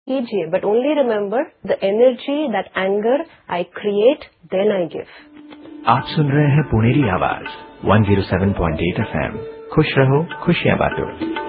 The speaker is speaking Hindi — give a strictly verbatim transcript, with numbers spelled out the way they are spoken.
कीजिए, but only remember the energy, that anger I create, then I give. आप सुन रहे हैं पुणेरी आवाज one zero seven point eight F M. खुश रहो, खुशियां बांटो।